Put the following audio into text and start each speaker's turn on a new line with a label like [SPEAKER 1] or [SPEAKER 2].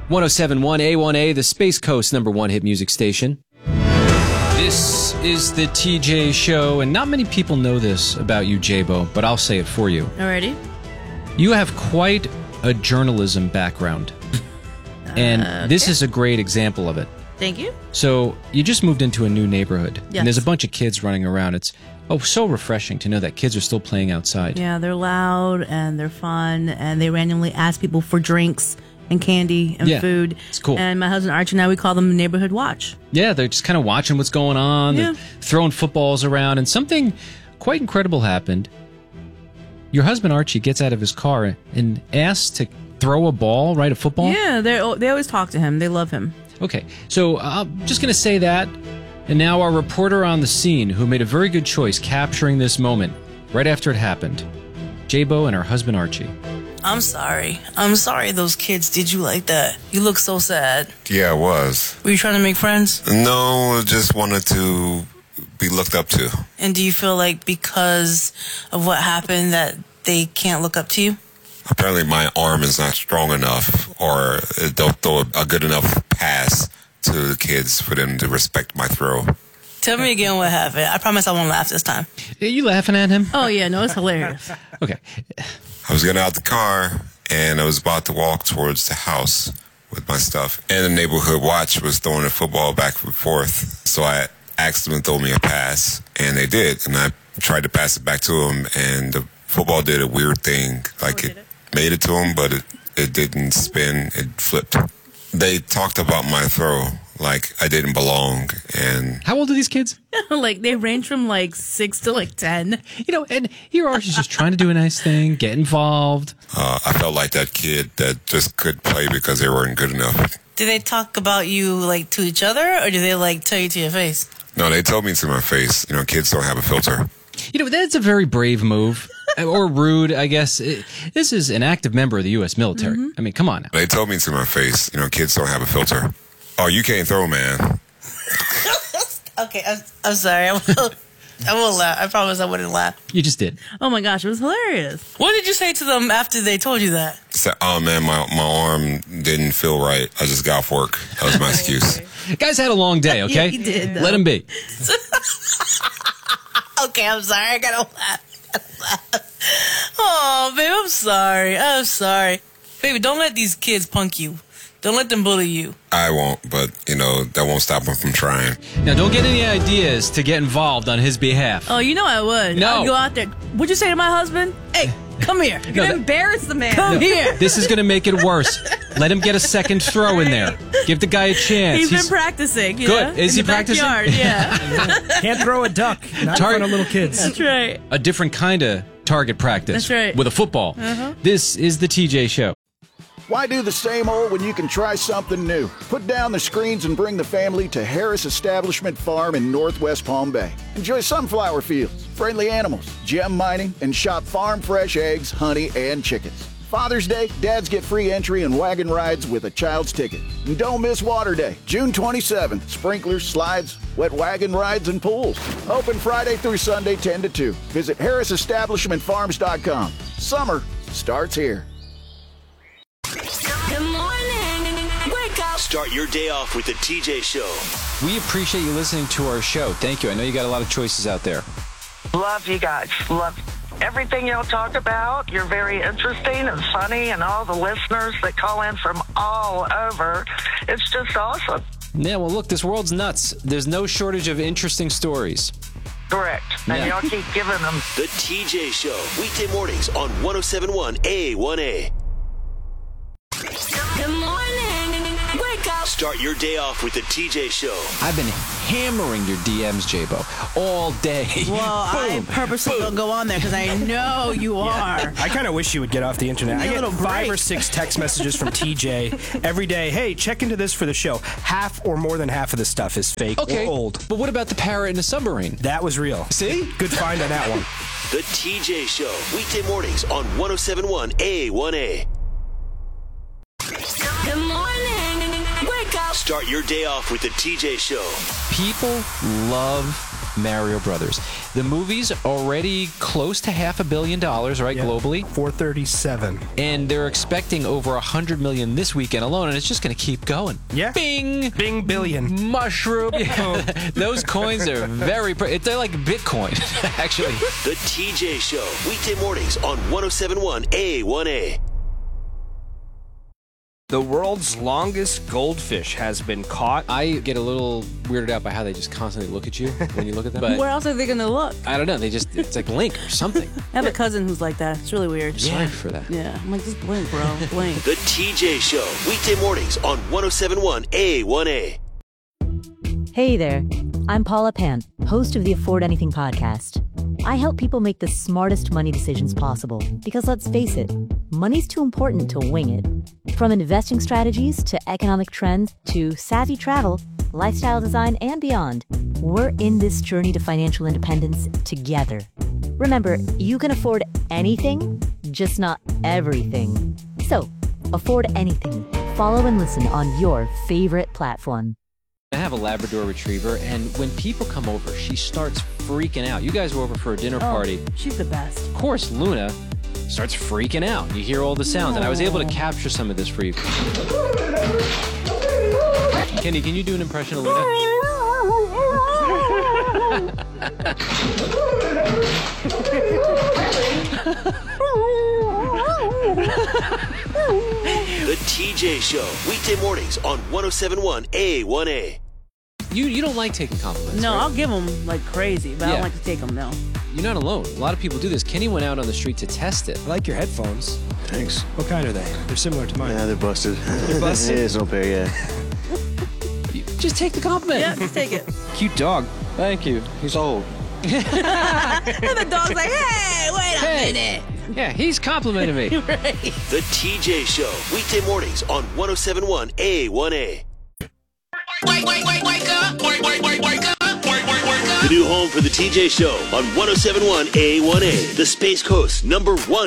[SPEAKER 1] 1071 A1A, the Space Coast #1 hit music station. This is the TJ Show, and not many people know this about you, J-Bo, but I'll say it for you.
[SPEAKER 2] Alrighty.
[SPEAKER 1] You have quite a journalism background, and this is a great example of it.
[SPEAKER 2] Thank you.
[SPEAKER 1] So, you just moved into a new neighborhood,
[SPEAKER 2] Yes.
[SPEAKER 1] and there's a bunch of kids running around. It's so refreshing to know that kids are still playing outside.
[SPEAKER 2] Yeah, they're loud and they're fun, and they randomly ask people for drinks and candy and food.
[SPEAKER 1] It's cool.
[SPEAKER 2] And my husband Archie and I, we call them Neighborhood Watch.
[SPEAKER 1] Yeah, they're just kind of watching what's going on,
[SPEAKER 2] Yeah.
[SPEAKER 1] they're throwing footballs around, and something quite incredible happened. Your husband Archie gets out of his car and asks to throw a ball, right, a football?
[SPEAKER 2] Yeah, they always talk to him. They love him.
[SPEAKER 1] Okay, so I'm just going to say that, and now our reporter on the scene, who made a very good choice capturing this moment right after it happened, J-Bo and her husband Archie.
[SPEAKER 3] I'm sorry. I'm sorry those kids did you like that. You look so sad.
[SPEAKER 4] Yeah, I was.
[SPEAKER 3] Were you trying to make friends?
[SPEAKER 4] No, I just wanted to be looked up to.
[SPEAKER 3] And do you feel like because of what happened that they can't look up to you?
[SPEAKER 4] Apparently my arm is not strong enough, or it don't throw a good enough pass to the kids for them to respect my throw.
[SPEAKER 3] Tell me again what happened. I promise I won't laugh this time.
[SPEAKER 1] Are you laughing at him?
[SPEAKER 2] Oh, yeah, no, it's hilarious.
[SPEAKER 1] Okay.
[SPEAKER 4] I was getting out the car, and I was about to walk towards the house with my stuff. And the neighborhood watch was throwing the football back and forth. So I asked them to throw me a pass, and they did. And I tried to pass it back to them, and the football did a weird thing. Like it made it to him, but it didn't spin. It flipped. They talked about my throw like I didn't belong. And
[SPEAKER 1] how old are these kids?
[SPEAKER 2] Like, they range from, 6 to, 10.
[SPEAKER 1] You know, and here Archie's just trying to do a nice thing, get involved.
[SPEAKER 4] I felt like that kid that just could play because they weren't good enough.
[SPEAKER 3] Did they talk about you, to each other, or did they, tell you to your face?
[SPEAKER 4] No, they told me to my face. You know, kids don't have a filter.
[SPEAKER 1] You know, that's a very brave move. Or rude, I guess. This is an active member of the U.S. military.
[SPEAKER 2] Mm-hmm.
[SPEAKER 1] I mean, come on now.
[SPEAKER 4] They told me to my face, you know, kids don't have a filter. Oh, you can't throw, man.
[SPEAKER 3] Okay, I'm sorry. I won't laugh. I promise I wouldn't laugh.
[SPEAKER 1] You just did.
[SPEAKER 2] Oh, my gosh, it was hilarious.
[SPEAKER 3] What did you say to them after they told you that?
[SPEAKER 4] I said, oh, man, my arm didn't feel right. I just got off work. That was my excuse.
[SPEAKER 1] Guys had a long day, okay?
[SPEAKER 2] Yeah, he did, though.
[SPEAKER 1] Let him be.
[SPEAKER 3] Okay, I'm sorry. I gotta laugh. Oh, babe, I'm sorry. I'm sorry. Baby, don't let these kids punk you. Don't let them bully you.
[SPEAKER 4] I won't, but, you know, that won't stop them from trying.
[SPEAKER 1] Now, don't get any ideas to get involved on his behalf.
[SPEAKER 2] Oh, you know I would.
[SPEAKER 1] No.
[SPEAKER 2] I'd go out there. What'd you say to my husband? Hey, come here. You're going to embarrass the man. Come here.
[SPEAKER 1] This is going to make it worse. Let him get a second throw in there. Give the guy a chance.
[SPEAKER 2] He's been practicing.
[SPEAKER 1] Good. Is he practicing?
[SPEAKER 2] Backyard, yeah.
[SPEAKER 5] Can't throw a duck. Not in front of little kids.
[SPEAKER 2] That's right.
[SPEAKER 1] A different kind of target practice.
[SPEAKER 2] That's right.
[SPEAKER 1] With a football. This is the TJ Show.
[SPEAKER 6] Why do the same old when you can try something new? Put down the screens and bring the family to Harris Establishment Farm in Northwest Palm Bay. Enjoy sunflower fields, friendly animals, gem mining, and shop farm fresh eggs, honey, and chickens. Father's Day, dads get free entry and wagon rides with a child's ticket. And don't miss Water Day, June 27th. Sprinklers, slides, wet wagon rides, and pools. Open Friday through Sunday 10 to 2. Visit harrisestablishmentfarms.com. Summer starts here.
[SPEAKER 7] Good morning. Wake up.
[SPEAKER 8] Start your day off with the TJ Show.
[SPEAKER 1] We appreciate you listening to our show. Thank you. I know you got a lot of choices out there.
[SPEAKER 9] Love you guys. Love everything y'all talk about. You're very interesting and funny, and all the listeners that call in from all over. It's just awesome.
[SPEAKER 1] Yeah, well, look, this world's nuts. There's no shortage of interesting stories.
[SPEAKER 9] Correct. And y'all keep giving them.
[SPEAKER 8] The TJ Show. Weekday mornings on 1071 A1A.
[SPEAKER 7] Good morning. Wake up.
[SPEAKER 8] Start your day off with the TJ Show.
[SPEAKER 1] I've been hammering your DMs, J-Bo, all day.
[SPEAKER 2] Well, I purposely don't go on there because I know you are.
[SPEAKER 5] I kind of wish you would get off the internet. I get 5 or 6 text messages from TJ every day. Hey, check into this for the show. Half or more than half of the stuff is fake or old.
[SPEAKER 1] But what about the parrot in the submarine?
[SPEAKER 5] That was real.
[SPEAKER 1] See?
[SPEAKER 5] Good find on that one.
[SPEAKER 8] The TJ Show. Weekday mornings on 1071 A1A.
[SPEAKER 7] Good morning. Wake up.
[SPEAKER 8] Start your day off with the TJ Show.
[SPEAKER 1] People love Mario Brothers. The movie's already close to $500 million, right, globally?
[SPEAKER 5] 437.
[SPEAKER 1] And they're expecting over 100 million this weekend alone, and it's just going to keep going.
[SPEAKER 5] Yeah.
[SPEAKER 1] Bing!
[SPEAKER 5] Bing billion.
[SPEAKER 1] Mushroom. Those coins are very... They're like Bitcoin, actually.
[SPEAKER 8] The TJ Show, weekday mornings on 107.1 A1A.
[SPEAKER 5] The world's longest goldfish has been caught.
[SPEAKER 1] I get a little weirded out by how they just constantly look at you when you look at them. But
[SPEAKER 2] Where else are they going to look?
[SPEAKER 1] I don't know. It's like blink or something.
[SPEAKER 2] I have a cousin who's like that. It's really weird.
[SPEAKER 1] Sorry for that.
[SPEAKER 2] Yeah. I'm like, just blink, bro. Blink.
[SPEAKER 8] The TJ Show, weekday mornings on 107.1 A1A.
[SPEAKER 10] Hey there, I'm Paula Pant, host of the Afford Anything podcast. I help people make the smartest money decisions possible because let's face it, money's too important to wing it. From investing strategies to economic trends to savvy travel, lifestyle design, and beyond, we're in this journey to financial independence together. Remember, you can afford anything, just not everything. So, afford anything. Follow and listen on your favorite platform.
[SPEAKER 1] I have a Labrador Retriever, and when people come over, she starts freaking out. You guys were over for a dinner party.
[SPEAKER 2] She's the best.
[SPEAKER 1] Of course, Luna starts freaking out. You hear all the sounds, and I was able to capture some of this for you. Kenny, can you do an impression of Luna?
[SPEAKER 8] The TJ Show, weekday mornings on 107.1 A1A.
[SPEAKER 1] You don't like taking compliments,
[SPEAKER 2] No,
[SPEAKER 1] right?
[SPEAKER 2] I'll give them like crazy, but I don't like to take them, no.
[SPEAKER 1] You're not alone. A lot of people do this. Kenny went out on the street to test it.
[SPEAKER 5] I like your headphones.
[SPEAKER 11] Thanks.
[SPEAKER 5] What kind are they? They're similar to mine.
[SPEAKER 11] Yeah, they're busted.
[SPEAKER 5] They're busted?
[SPEAKER 11] Yeah, it's no pair, yeah.
[SPEAKER 1] Just take the compliment.
[SPEAKER 2] Yeah, just take it.
[SPEAKER 5] Cute dog.
[SPEAKER 11] Thank you. He's old.
[SPEAKER 2] And the dog's like, hey, wait a minute.
[SPEAKER 1] Yeah, he's complimenting me.
[SPEAKER 2] Right.
[SPEAKER 8] The TJ Show, weekday mornings on 107.1 A1A.
[SPEAKER 7] Wake up.
[SPEAKER 8] The new home for the TJ Show on 107.1 A1A, the Space Coast #1